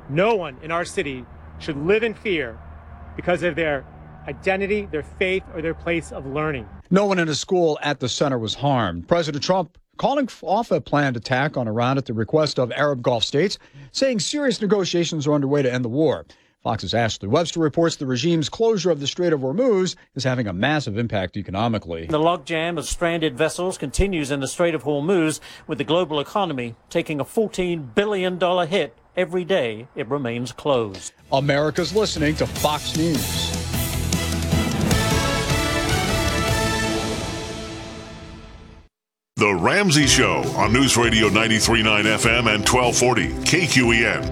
No one in our city should live in fear because of their identity, their faith, or their place of learning. No one in a school at the center was harmed. President Trump calling off a planned attack on Iran at the request of Arab Gulf states, saying serious negotiations are underway to end the war. Fox's Ashley Webster reports the regime's closure of the Strait of Hormuz is having a massive impact economically. The logjam of stranded vessels continues in the Strait of Hormuz, with the global economy taking a $14 billion hit every day it remains closed. America's listening to Fox News. The Ramsey Show on News Radio 93.9 FM and 1240 KQEN.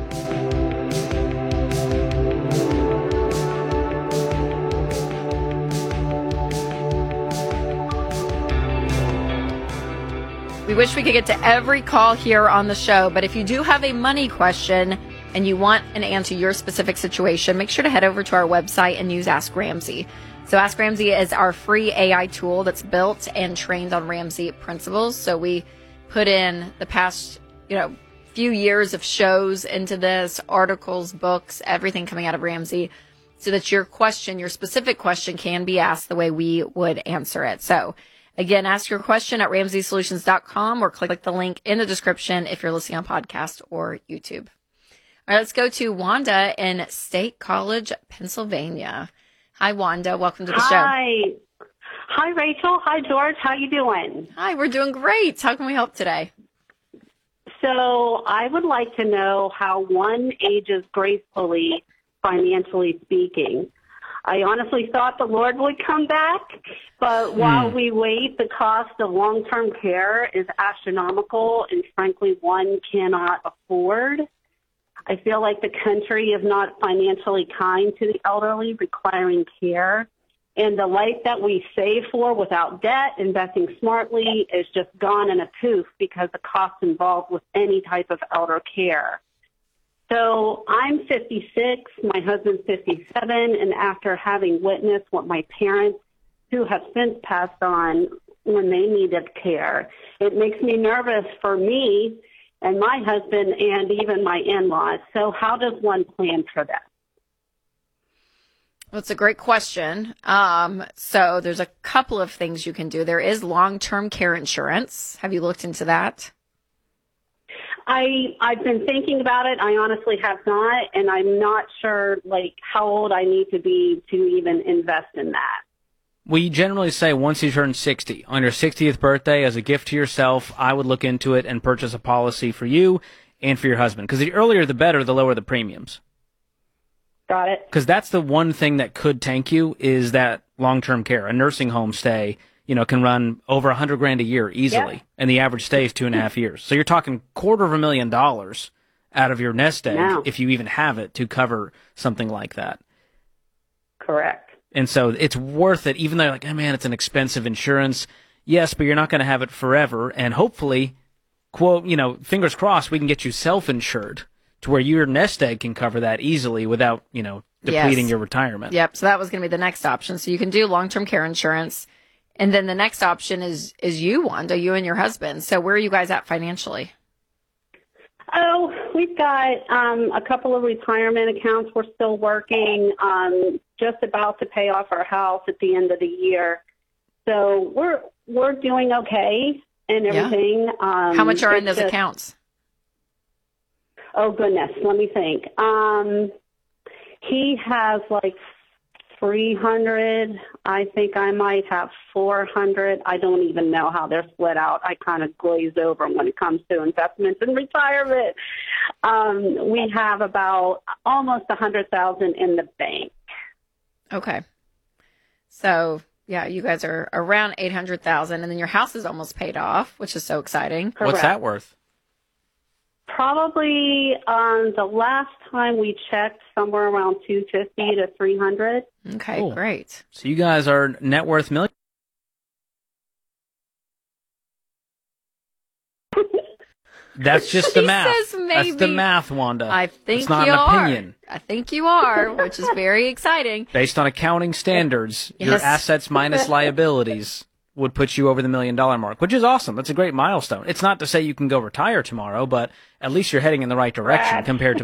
We wish we could get to every call here on the show, but if you do have a money question and you want an answer to your specific situation, make sure to head over to our website and use Ask Ramsey. So Ask Ramsey is our free AI tool that's built and trained on Ramsey principles. So we put in the past, few years of shows into this, articles, books, everything coming out of Ramsey, so that your specific question can be asked the way we would answer it. So again, ask your question at RamseySolutions.com or click the link in the description if you're listening on podcast or YouTube. All right, let's go to Wanda in State College, Pennsylvania. Hi, Wanda. Welcome to the show. Hi, Rachel. Hi, George. How you doing? Hi, we're doing great. How can we help today? So I would like to know how one ages gracefully, financially speaking. I honestly thought the Lord would come back, but while we wait, the cost of long-term care is astronomical, and frankly, one cannot afford. I feel like the country is not financially kind to the elderly requiring care, and the life that we save for without debt, investing smartly, is just gone in a poof because the costs involved with any type of elder care. So I'm 56, my husband's 57, and after having witnessed what my parents, who have since passed on when they needed care, it makes me nervous for me and my husband and even my in-laws. So how does one plan for that? Well, it's a great question. So there's a couple of things you can do. There is long-term care insurance. Have you looked into that? I've been thinking about it. I honestly have not, and I'm not sure how old I need to be to even invest in that. We generally say once you turn 60, on your 60th birthday, as a gift to yourself, I would look into it and purchase a policy for you and for your husband. Because the earlier the better, the lower the premiums. Got it. Because that's the one thing that could tank you is that long-term care. A nursing home stay, can run over $100,000 a year easily, Yep. and the average stay is 2.5 years. So you're talking $250,000 out of your nest egg, Wow. if you even have it, to cover something like that. Correct. And so it's worth it, even though you're like, oh man, it's an expensive insurance. Yes, but you're not going to have it forever. And hopefully, quote, fingers crossed, we can get you self-insured to where your nest egg can cover that easily without, depleting your retirement. Yep. So that was going to be the next option. So you can do long-term care insurance. And then the next option is you, Wanda, you and your husband. So where are you guys at financially? Oh, we've got a couple of retirement accounts. We're still working, just about to pay off our house at the end of the year. So we're doing okay and everything. Yeah. How much are in those accounts? Oh, goodness. Let me think. He has 300. I think I might have 400. I don't even know how they're split out. I kind of glaze over when it comes to investments and retirement. We have about almost 100,000 in the bank. Okay. So, yeah, you guys are around 800,000, and then your house is almost paid off, which is so exciting. Correct. What's that worth? Probably the last time we checked, somewhere around 250 to 300. Okay, Cool. Great. So you guys are net worth million. That's just the She math. says maybe. That's the math, Wanda. I think it's not you an are. opinion. I think you are, which is very exciting. Based on accounting standards, your Yes. assets minus liabilities would put you over the $1 million mark, which is awesome. That's a great milestone. It's not to say you can go retire tomorrow, but at least you're heading in the right direction compared to